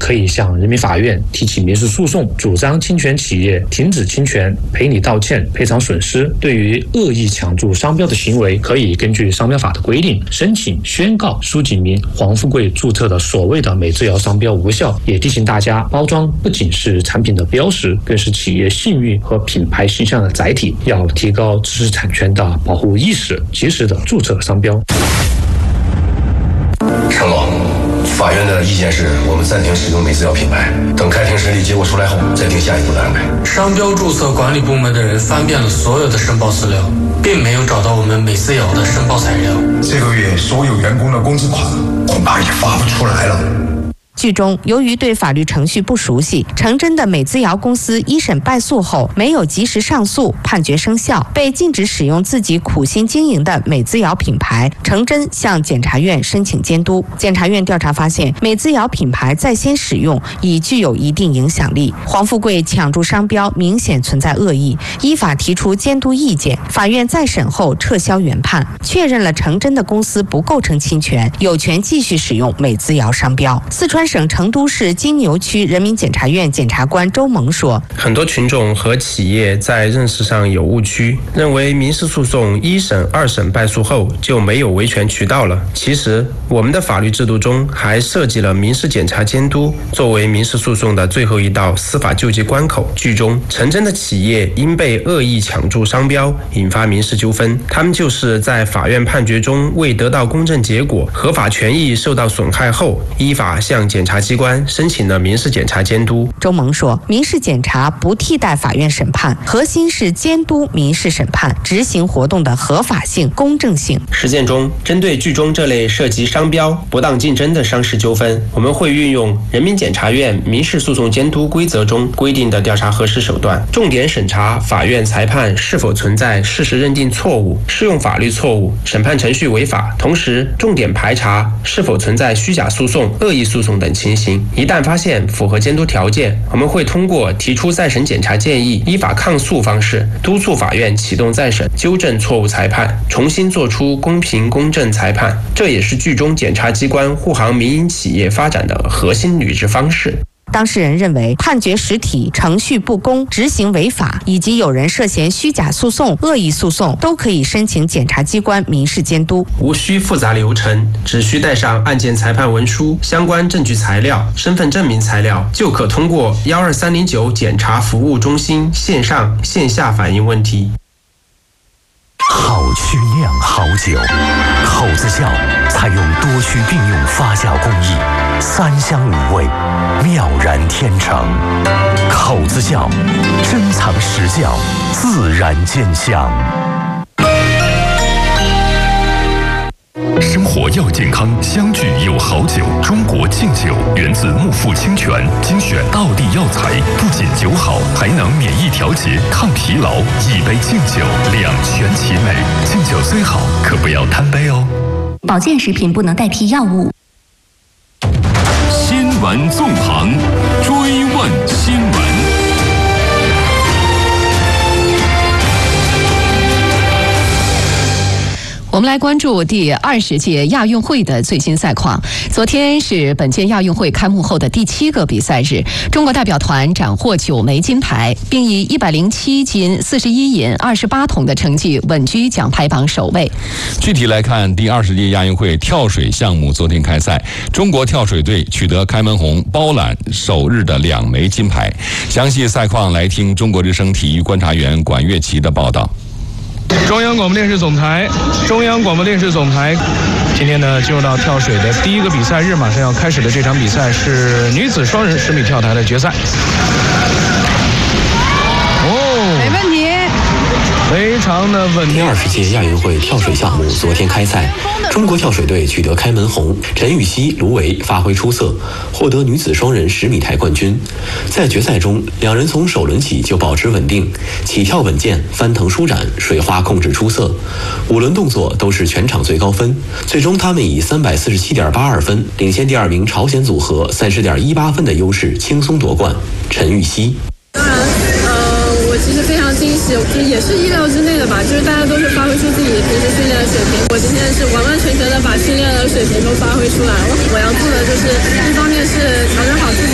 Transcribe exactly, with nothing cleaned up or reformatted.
可以向人民法院提起民事诉讼，主张侵权企业停止侵权、赔礼道歉、赔偿损失。对于恶意抢注商标的行为，可以根据商标法的规定申请宣告苏锦明、黄富贵注册的所谓的美姿瑶商标无效。也提醒大家，包装不仅是产品的标识，更是企业信誉和品牌形象的载体，要提高知识产权的保护意识，及时的注册商标。 陈总，法院的意见是我们暂停使用美姿瑶品牌，等开庭审理结果出来后再定下一步的安排。 商标注册管理部门的人翻遍了所有的申报资料，并没有找到我们美姿瑶的申报材料。 这个月所有员工的工资款恐怕也发不出来了。 剧中，由于对法律程序不熟悉，成真的美姿瑶公司一审败诉后没有及时上诉，判决生效，被禁止使用自己苦心经营的美姿瑶品牌。成真向检察院申请监督，检察院调查发现，美姿瑶品牌在先使用已具有一定影响力，黄富贵抢注商标明显存在恶意，依法提出监督意见。法院再审后撤销原判，确认了成真的公司不构成侵权，有权继续使用美姿瑶商标。四川省成都市金牛区人民检察院检察官周萌说， 很多群众和企业在认识上有误区，认为民事诉讼一审、二审败诉后就没有维权渠道了。其实我们的法律制度中还设计了民事检察监督作为民事诉讼的最后一道司法救济关口。剧中成真的企业因被恶意抢注商标引发民事纠纷，他们就是在法院判决中未得到公正结果、合法权益受到损害后，依法向检察机关申请了民事检察监督。 周萌说，民事检察不替代法院审判，核心是监督民事审判执行活动的合法性、公正性。 实践中，针对剧中这类涉及商标、不当竞争的商事纠纷，我们会运用人民检察院民事诉讼监督规则中规定的调查核实手段，重点审查法院裁判是否存在事实认定错误、适用法律错误、审判程序违法，同时重点排查是否存在虚假诉讼、恶意诉讼等情形。一旦发现符合监督条件，我们会通过提出再审检察建议、依法抗诉方式，督促法院启动再审，纠正错误裁判，重新作出公平公正裁判。这也是剧中检察机关护航民营企业发展的核心履职方式。 当事人认为判决实体程序不公、执行违法，以及有人涉嫌虚假诉讼、恶意诉讼，都可以申请检察机关民事监督。 无需复杂流程，只需带上案件裁判文书、相关证据材料、身份证明材料，就可通过幺二三零九检察服务中心线上线下反映问题。 好趣酿好酒，口子窖采用多区并用发酵工艺，三香五味，妙然天成。口子窖珍藏实窖，自然见香。 生活要健康，相聚有好酒。中国敬酒源自木富清泉，精选道地药材，不仅酒好，还能免疫调节、抗疲劳。一杯敬酒，两全其美。敬酒虽好，可不要贪杯哦。 保健食品不能代替药物。 新闻纵横，追问新闻。 我们来关注第二十届亚运会的最新赛况。昨天是本届亚运会开幕后的第七个比赛日，中国代表团斩获九枚金牌，并以一百零七金、四十一银、二十八铜的成绩稳居奖牌榜首位。 具体来看，第二十届亚运会跳水项目昨天开赛，中国跳水队取得开门红，包揽首日的两枚金牌。详细赛况来听中国之声体育观察员管乐琪的报道。 中央广播电视总台，中央广播电视总台，今天呢进入到跳水的第一个比赛日，马上要开始的这场比赛是女子双人十米跳台的决赛。哦， 没问题。 非常的稳定。 第二十届亚运会跳水项目昨天开赛，中国跳水队取得开门红，陈芋汐、卢维发挥出色，获得女子双人十米台冠军。在决赛中，两人从首轮起就保持稳定，起跳稳健，翻腾舒展，水花控制出色，五轮动作都是全场最高分。最终，他们以三百四十七点八二分领先第二名朝鲜组合三十点一八分的优势，轻松夺冠。陈芋汐。 当然，呃，我其实非常惊喜，就也是意料之内的吧，就是大家都是发挥出自己平时训练的水平，我今天是完完全全的把训练的水平都发挥出来了。我要做的就是一方面是调整好自己